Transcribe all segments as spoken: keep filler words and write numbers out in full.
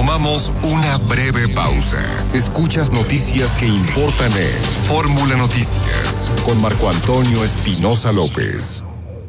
Tomamos una breve pausa. Escuchas noticias que importan en Fórmula Noticias con Marco Antonio Espinosa López.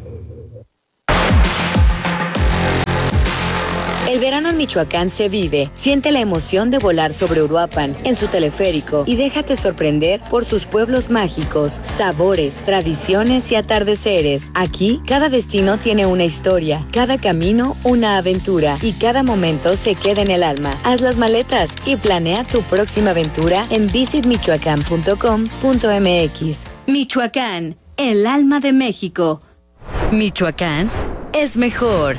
El verano en Michoacán se vive. Siente la emoción de volar sobre Uruapan en su teleférico y déjate sorprender por sus pueblos mágicos, sabores, tradiciones y atardeceres. Aquí, cada destino tiene una historia, cada camino una aventura y cada momento se queda en el alma. Haz las maletas y planea tu próxima aventura en visit michoacán punto com punto m x. Michoacán, el alma de México. Michoacán es mejor.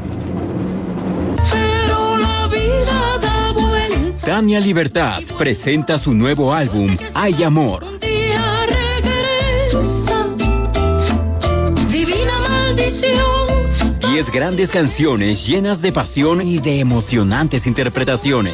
Tania Libertad presenta su nuevo álbum, Hay Amor. Diez grandes canciones llenas de pasión y de emocionantes interpretaciones.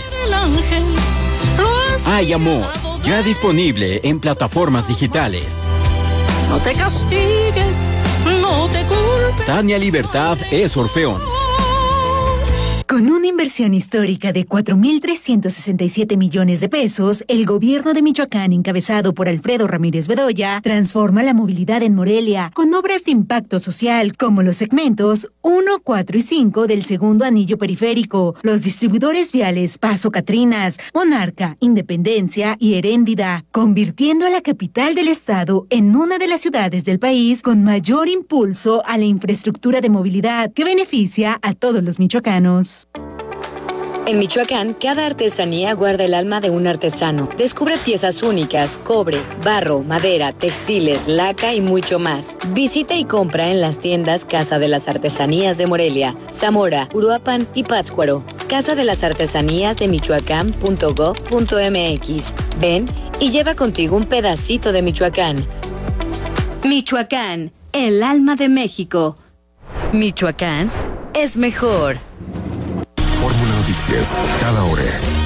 Hay Amor, ya disponible en plataformas digitales. No te castigues, no te culpes. Tania Libertad es Orfeón. Con una inversión histórica de cuatro mil trescientos sesenta y siete millones de pesos, el gobierno de Michoacán, encabezado por Alfredo Ramírez Bedoya, transforma la movilidad en Morelia con obras de impacto social como los segmentos uno, cuatro y cinco del segundo anillo periférico, los distribuidores viales Paso Catrinas, Monarca, Independencia y Heréndida, convirtiendo a la capital del estado en una de las ciudades del país con mayor impulso a la infraestructura de movilidad que beneficia a todos los michoacanos. En Michoacán, cada artesanía guarda el alma de un artesano. Descubre piezas únicas, cobre, barro, madera, textiles, laca y mucho más. Visita y compra en las tiendas Casa de las Artesanías de Morelia, Zamora, Uruapan y Pátzcuaro. Casa de las Artesanías de michoacán punto gob punto m x. Ven y lleva contigo un pedacito de Michoacán. Michoacán, el alma de México. Michoacán es mejor. Fórmula Noticias, cada hora.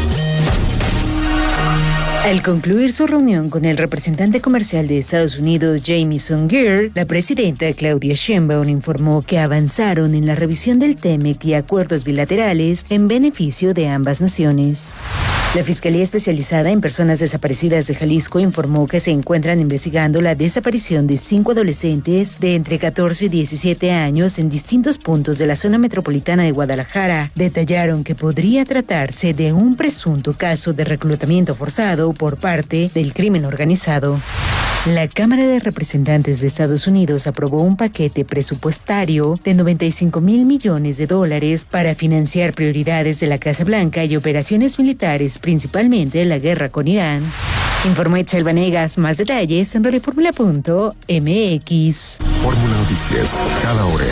Al concluir su reunión con el representante comercial de Estados Unidos, Jamieson Greer, la presidenta Claudia Sheinbaum informó que avanzaron en la revisión del T M E C y acuerdos bilaterales en beneficio de ambas naciones. La Fiscalía Especializada en Personas Desaparecidas de Jalisco informó que se encuentran investigando la desaparición de cinco adolescentes de entre catorce y diecisiete años en distintos puntos de la zona metropolitana de Guadalajara. Detallaron que podría tratarse de un presunto caso de reclutamiento forzado por parte del crimen organizado. La Cámara de Representantes de Estados Unidos aprobó un paquete presupuestario de noventa y cinco mil millones de dólares para financiar prioridades de la Casa Blanca y operaciones militares, principalmente la guerra con Irán. Informó Itzel Vanegas. Más detalles en radioformula punto m x. Fórmula Noticias, cada hora.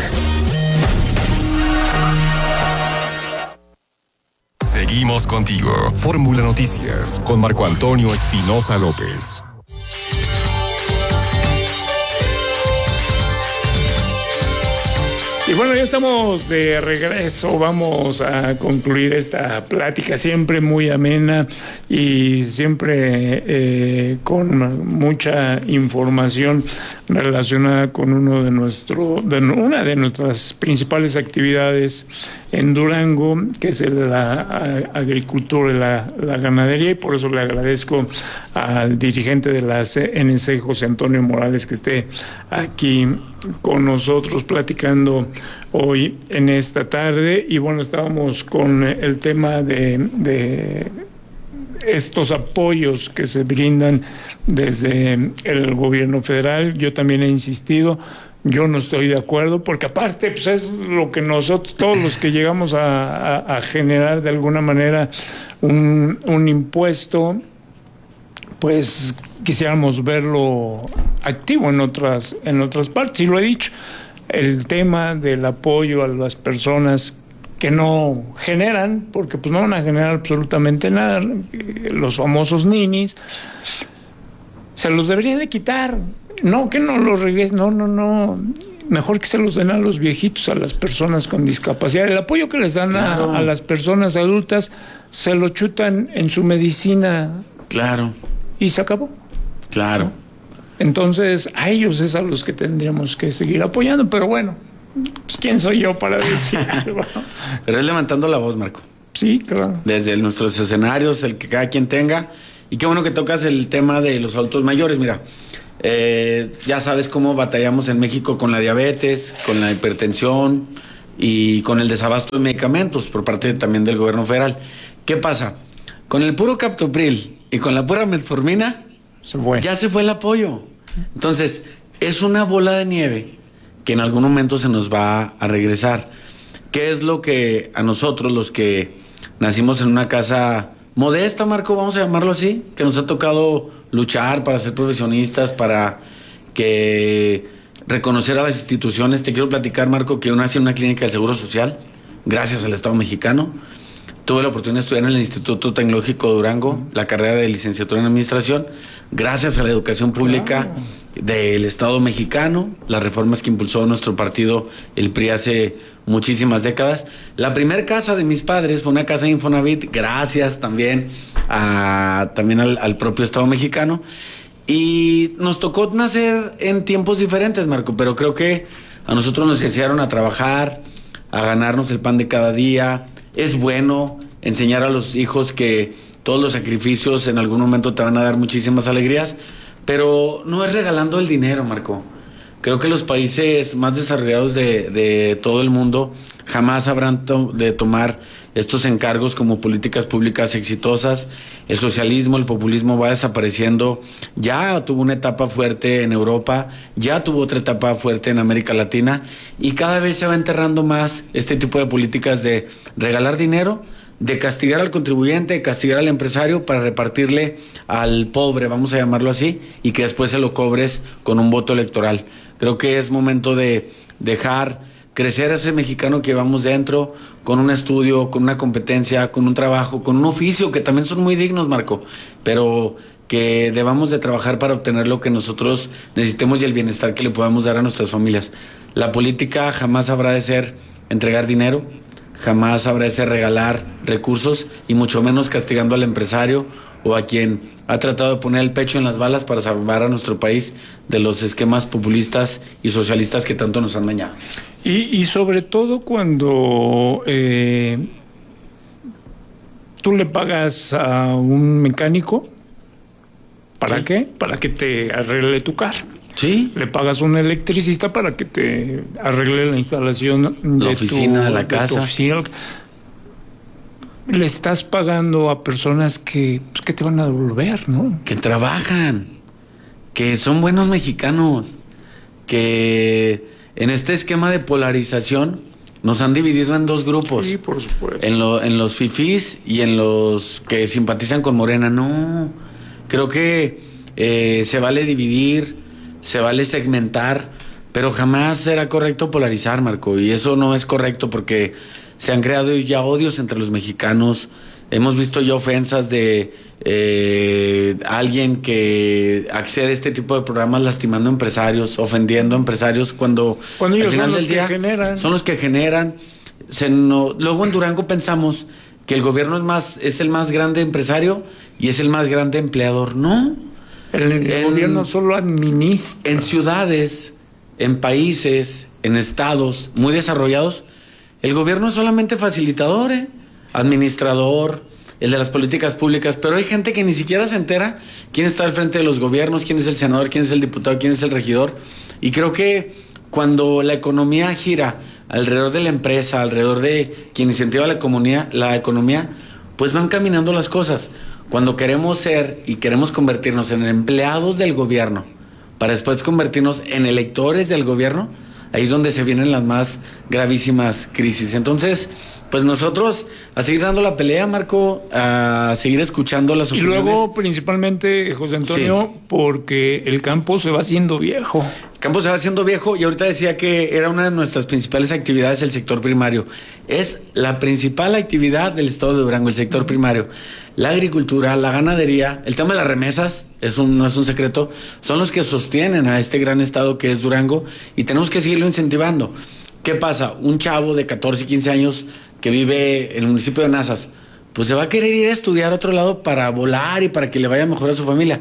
Seguimos contigo. Fórmula Noticias con Marco Antonio Espinosa López. Y bueno, ya estamos de regreso, vamos a concluir esta plática siempre muy amena y siempre eh, con mucha información relacionada con uno de nuestro, de una de nuestras principales actividades en Durango, que es la agricultura y la, la ganadería, y por eso le agradezco al dirigente de la C N C, José Antonio Morales, que esté aquí con nosotros platicando hoy en esta tarde. Y bueno, estábamos con el tema de, de estos apoyos que se brindan desde el gobierno federal. Yo también he insistido, yo no estoy de acuerdo, porque aparte pues es lo que nosotros, todos los que llegamos a, a, a generar de alguna manera un, un impuesto, pues quisiéramos verlo activo en otras, en otras partes. Y lo he dicho, el tema del apoyo a las personas que no generan, porque pues no van a generar absolutamente nada, los famosos ninis, se los debería de quitar. No, que no los regresen, no, no, no. Mejor que se los den a los viejitos, a las personas con discapacidad. El apoyo que les dan claro. a, a las personas adultas, se lo chutan en su medicina. Claro. Y se acabó. Claro. ¿No? Entonces, a ellos es a los que tendríamos que seguir apoyando, pero bueno, pues, ¿quién soy yo para decir algo? Pero es levantando la voz, Marco. Sí, claro. Desde nuestros escenarios, el que cada quien tenga. Y qué bueno que tocas el tema de los adultos mayores. Mira, eh, ya sabes cómo batallamos en México con la diabetes, con la hipertensión y con el desabasto de medicamentos por parte también del gobierno federal. ¿Qué pasa? Con el puro captopril y con la pura metformina, se fue. Ya se fue el apoyo. Entonces, es una bola de nieve que en algún momento se nos va a regresar. ¿Qué es lo que a nosotros, los que nacimos en una casa modesta, Marco, vamos a llamarlo así, que nos ha tocado luchar para ser profesionistas, para que reconocer a las instituciones? Te quiero platicar, Marco, que yo nací en una clínica del Seguro Social, gracias al Estado mexicano. Tuve la oportunidad de estudiar en el Instituto Tecnológico de Durango, la carrera de licenciatura en Administración, gracias a la educación pública del Estado mexicano, las reformas que impulsó nuestro partido, el P R I, hace muchísimas décadas. La primera casa de mis padres fue una casa de Infonavit, gracias también, a, también al, al propio Estado mexicano. Y nos tocó nacer en tiempos diferentes, Marco, pero creo que a nosotros nos enseñaron a trabajar, a ganarnos el pan de cada día. Es bueno enseñar a los hijos que todos los sacrificios en algún momento te van a dar muchísimas alegrías, pero no es regalando el dinero, Marco. Creo que los países más desarrollados de, de todo el mundo jamás habrán to- de tomar estos encargos como políticas públicas exitosas. El socialismo, el populismo va desapareciendo. Ya tuvo una etapa fuerte en Europa, ya tuvo otra etapa fuerte en América Latina, y cada vez se va enterrando más este tipo de políticas de regalar dinero, de castigar al contribuyente, de castigar al empresario para repartirle al pobre, vamos a llamarlo así, y que después se lo cobres con un voto electoral. Creo que es momento de dejar crecer a ese mexicano que vamos dentro, con un estudio, con una competencia, con un trabajo, con un oficio, que también son muy dignos, Marco, pero que debamos de trabajar para obtener lo que nosotros necesitemos y el bienestar que le podamos dar a nuestras familias. La política jamás habrá de ser entregar dinero, jamás habrá de ser regalar recursos, y mucho menos castigando al empresario o a quien ha tratado de poner el pecho en las balas para salvar a nuestro país de los esquemas populistas y socialistas que tanto nos han dañado. Y, y sobre todo cuando eh, tú le pagas a un mecánico, ¿para sí. qué? Para que te arregle tu carro. Sí. Le pagas a un electricista para que te arregle la instalación de la oficina, tu, de la de casa. tu oficina. Le estás pagando a personas que, pues, que te van a devolver, ¿no? Que trabajan, que son buenos mexicanos, que en este esquema de polarización nos han dividido en dos grupos. Sí, por supuesto. En, lo, en los fifís y en los que simpatizan con Morena. No, creo que eh, se vale dividir, se vale segmentar, pero jamás será correcto polarizar, Marco, y eso no es correcto porque se han creado ya odios entre los mexicanos. Hemos visto ya ofensas de eh, alguien que accede a este tipo de programas lastimando empresarios, ofendiendo empresarios, cuando, cuando ellos al final son los del día que generan. son los que generan. Se no, luego en Durango pensamos que el gobierno es más es el más grande empresario y es el más grande empleador. No. El, el en, gobierno solo administra. En ciudades, en países, en estados muy desarrollados, el gobierno es solamente facilitador, ¿eh? administrador, el de las políticas públicas, pero hay gente que ni siquiera se entera quién está al frente de los gobiernos, quién es el senador, quién es el diputado, quién es el regidor. Y creo que cuando la economía gira alrededor de la empresa, alrededor de quien incentiva la economía, la economía, pues van caminando las cosas. Cuando queremos ser y queremos convertirnos en empleados del gobierno para después convertirnos en electores del gobierno, ahí es donde se vienen las más gravísimas crisis. Entonces, pues nosotros a seguir dando la pelea, Marco, a seguir escuchando las y opiniones. Y luego, principalmente, José Antonio, sí. porque el campo se va haciendo viejo. El campo se va haciendo viejo, y ahorita decía que era una de nuestras principales actividades el sector primario. Es la principal actividad del estado de Durango, el sector primario. La agricultura, la ganadería, el tema de las remesas, es un, no es un secreto, son los que sostienen a este gran estado que es Durango, y tenemos que seguirlo incentivando. ¿Qué pasa? Un chavo de catorce, quince años que vive en el municipio de Nazas, pues se va a querer ir a estudiar a otro lado para volar y para que le vaya mejor a su familia.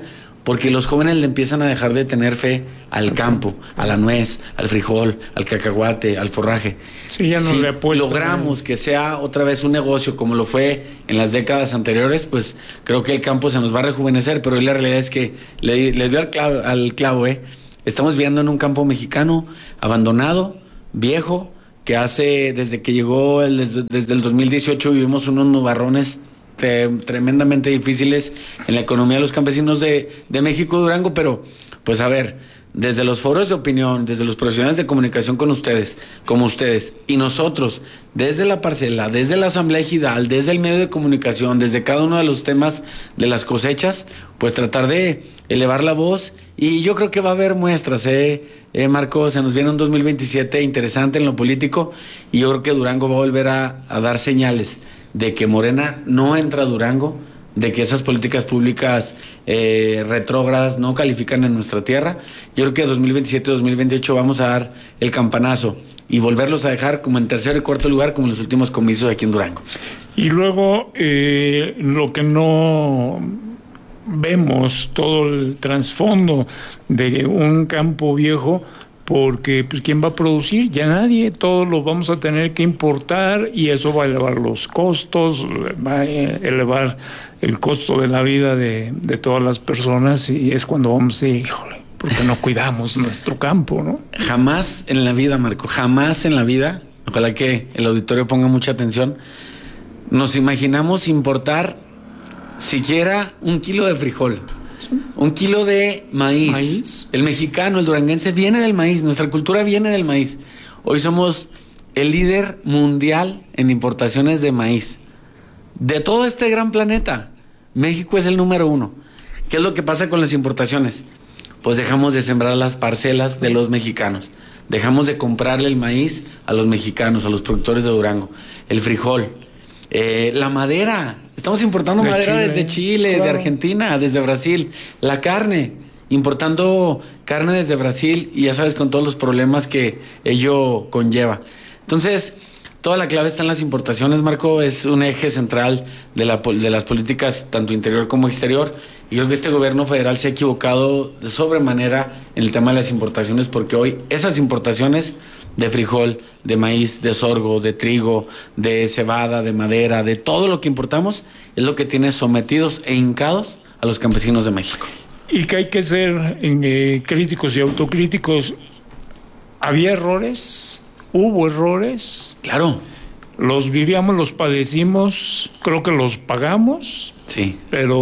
porque los jóvenes le empiezan a dejar de tener fe al campo, a la nuez, al frijol, al cacahuate, al forraje. Sí, ya no si le apuestan, logramos que sea otra vez un negocio como lo fue en las décadas anteriores, pues creo que el campo se nos va a rejuvenecer, pero hoy la realidad es que le, le dio al clavo, al clavo, ¿eh? Estamos viviendo en un campo mexicano abandonado, viejo, que hace, desde que llegó, el, desde el dos mil dieciocho vivimos unos nubarrones Te, tremendamente difíciles en la economía de los campesinos de, de México y Durango, pero pues a ver, desde los foros de opinión, desde los profesionales de comunicación con ustedes, como ustedes, y nosotros, desde la parcela, desde la Asamblea Ejidal, desde el medio de comunicación, desde cada uno de los temas de las cosechas, pues tratar de elevar la voz, y yo creo que va a haber muestras, eh, eh Marco, se nos viene un dos mil veintisiete interesante en lo político, y yo creo que Durango va a volver a, a dar señales de que Morena no entra a Durango, de que esas políticas públicas eh, retrógradas no califican en nuestra tierra. Yo creo que dos mil veintisiete, dos mil veintiocho vamos a dar el campanazo y volverlos a dejar como en tercer y cuarto lugar, como en los últimos comicios aquí en Durango. Y luego, eh, lo que no vemos, todo el trasfondo de un campo viejo, porque pues ¿quién va a producir? Ya nadie, todos lo vamos a tener que importar y eso va a elevar los costos, va a elevar el costo de la vida de, de todas las personas y es cuando vamos a decir, híjole, ¿por qué no cuidamos nuestro campo, no? Jamás en la vida, Marco, jamás en la vida, ojalá que el auditorio ponga mucha atención, nos imaginamos importar siquiera un kilo de frijol. Un kilo de maíz. maíz. El mexicano, el duranguense viene del maíz. Nuestra cultura viene del maíz. Hoy somos el líder mundial en importaciones de maíz. De todo este gran planeta, México es el número uno. ¿Qué es lo que pasa con las importaciones? Pues dejamos de sembrar las parcelas de los mexicanos. Dejamos de comprarle el maíz a los mexicanos, a los productores de Durango. El frijol. Eh, la madera. Estamos importando de madera Chile, desde Chile, claro. De Argentina, desde Brasil. La carne, importando carne desde Brasil y ya sabes, con todos los problemas que ello conlleva. Entonces, toda la clave está en las importaciones, Marco. Es un eje central de, la, de las políticas, tanto interior como exterior. Y creo que este gobierno federal se ha equivocado de sobremanera en el tema de las importaciones, porque hoy esas importaciones de frijol, de maíz, de sorgo, de trigo, de cebada, de madera, de todo lo que importamos, es lo que tiene sometidos e hincados a los campesinos de México. Y que hay que ser eh, críticos y autocríticos. ¿Había errores? ¿Hubo errores? Claro. Los vivíamos, los padecimos, creo que los pagamos. Sí.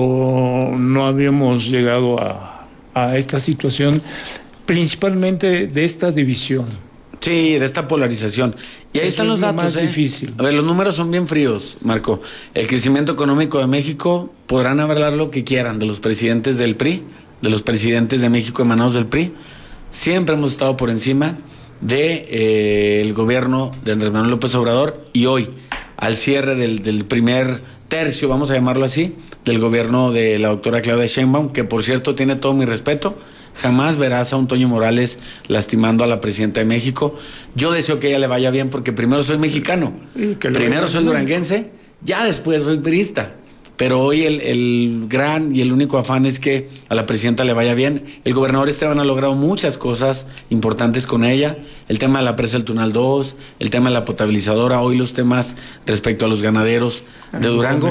Pero no habíamos llegado a, a esta situación, principalmente de esta división. Sí, de esta polarización. Y ahí Eso están los datos. Más ¿eh? difícil. A ver, los números son bien fríos, Marco. El crecimiento económico de México, podrán hablar lo que quieran de los presidentes del P R I, de los presidentes de México emanados del P R I. Siempre hemos estado por encima de eh, el gobierno de Andrés Manuel López Obrador, y hoy, al cierre del, del primer tercio, vamos a llamarlo así, del gobierno de la doctora Claudia Sheinbaum, que por cierto tiene todo mi respeto. Jamás verás a un Toño Morales lastimando a la presidenta de México. Yo deseo que ella le vaya bien, porque primero soy mexicano, primero soy duranguense, ya después soy priista. Pero hoy el, el gran y el único afán es que a la presidenta le vaya bien. El gobernador Esteban ha logrado muchas cosas importantes con ella. El tema de la presa del Tunal dos, el tema de la potabilizadora, hoy los temas respecto a los ganaderos de Durango.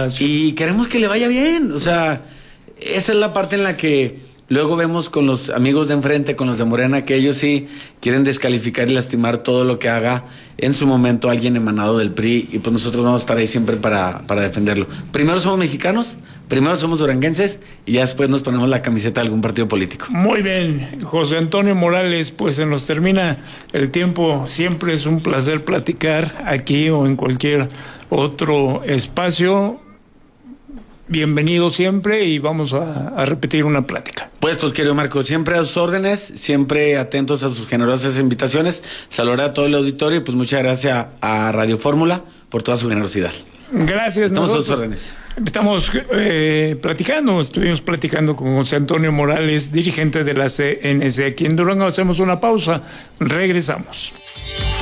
Y queremos que le vaya bien. O sea, esa es la parte en la que luego vemos con los amigos de enfrente, con los de Morena, que ellos sí quieren descalificar y lastimar todo lo que haga en su momento alguien emanado del P R I, y pues nosotros vamos a estar ahí siempre para, para defenderlo. Primero somos mexicanos, primero somos duranguenses, y ya después nos ponemos la camiseta de algún partido político. Muy bien, José Antonio Morales, pues se nos termina el tiempo. Siempre es un placer platicar aquí o en cualquier otro espacio. Bienvenido siempre, y vamos a, a repetir una plática. Puestos, querido Marco, siempre a sus órdenes, siempre atentos a sus generosas invitaciones. Saludar a todo el auditorio y pues muchas gracias a Radio Fórmula por toda su generosidad. Gracias. Estamos nosotros a sus órdenes. Estamos eh, platicando, estuvimos platicando con José Antonio Morales, dirigente de la C N C aquí en Durango. Hacemos una pausa, regresamos.